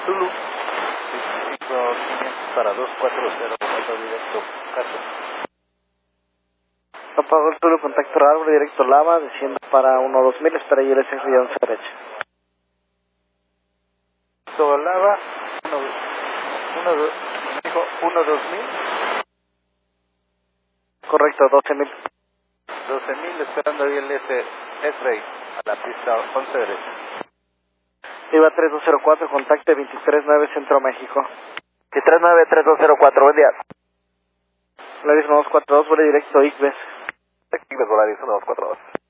Zulu 25 para 240, contacto directo, caso. Papa Golf Zulu, contacto árbol directo Lava, desciendo para 12000, espera y el S guión derecha. Todo Lava, 12000. Correcto, 12000. 12.000, esperando ahí el S-Ray a la pista 11 derecha. Iba 3204, contacte 239 Centro México. 239-3204, buen día. Volaris 1242, vuelo directo ICBES. Igbes Volaris 1242.